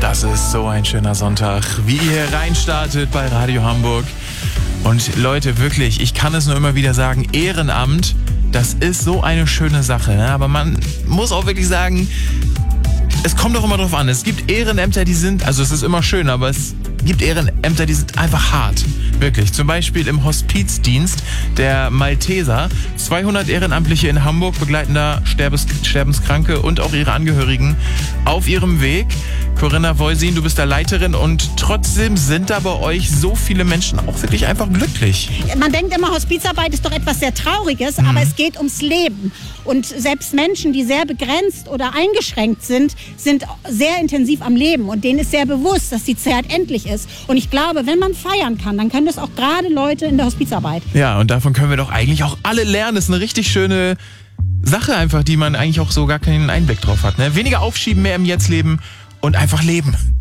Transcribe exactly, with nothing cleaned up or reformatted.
Das ist so ein schöner Sonntag, wie ihr hier reinstartet bei Radio Hamburg. Und Leute, wirklich, ich kann es nur immer wieder sagen, Ehrenamt, das ist so eine schöne Sache. Ne? Aber man muss auch wirklich sagen, es kommt auch immer drauf an. Es gibt Ehrenämter, die sind, also es ist immer schön, aber es gibt Ehrenämter, die sind einfach hart. Wirklich. Zum Beispiel im Hospizdienst der Malteser. zweihundert Ehrenamtliche in Hamburg begleiten da Sterbes, Sterbenskranke und auch ihre Angehörigen auf ihrem Weg. Corinna Woisin, du bist da Leiterin und trotzdem sind da bei euch so viele Menschen auch wirklich einfach glücklich. Man denkt immer, Hospizarbeit ist doch etwas sehr Trauriges, mhm. aber es geht ums Leben. Und selbst Menschen, die sehr begrenzt oder eingeschränkt sind, sind sehr intensiv am Leben. Und denen ist sehr bewusst, dass die Zeit endlich ist. Und ich glaube, wenn man feiern kann, dann können das auch gerade Leute in der Hospizarbeit. Ja, und davon können wir doch eigentlich auch alle lernen. Das ist eine richtig schöne Sache einfach, die man eigentlich auch so gar keinen Einblick drauf hat. Ne? Weniger aufschieben, mehr im Jetzt leben und einfach leben.